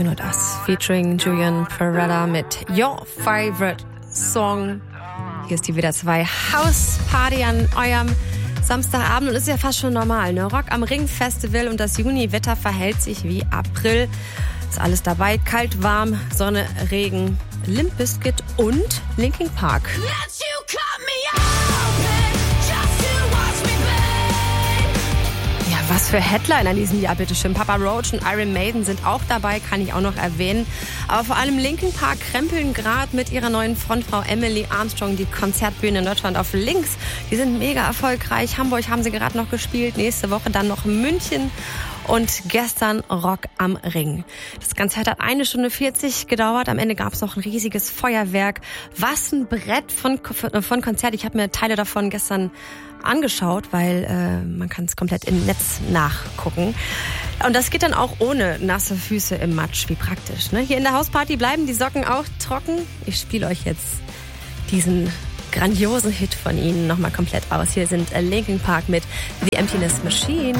You Not Us featuring Julian Perella mit Your Favorite Song. Hier ist die WDR 2 Hausparty an eurem Samstagabend und ist ja fast schon normal, ne? Rock am Ring Festival und das Juni-Wetter verhält sich wie April. Ist alles dabei, kalt, warm, Sonne, Regen, Limp Bizkit und Linkin Park. Ja, was für Headliner in diesem Jahr, bitteschön. Papa Roach und Iron Maiden sind auch dabei, kann ich auch noch erwähnen. Aber vor allem Linkin Park krempeln gerade mit ihrer neuen Frontfrau Emily Armstrong die Konzertbühne in Deutschland auf links. Die sind mega erfolgreich. Hamburg haben sie gerade noch gespielt, nächste Woche dann noch München. Und gestern Rock am Ring. Das Ganze hat 1 Stunde 40 gedauert. Am Ende gab es noch ein riesiges Feuerwerk. Was ein Brett von Konzert. Ich habe mir Teile davon gestern angeschaut, weil man kann es komplett im Netz nachgucken. Und das geht dann auch ohne nasse Füße im Matsch. Wie praktisch, ne? Hier in der Hausparty bleiben die Socken auch trocken. Ich spiele euch jetzt diesen grandiosen Hit von ihnen nochmal komplett aus. Hier sind Linkin Park mit The Emptiness Machine.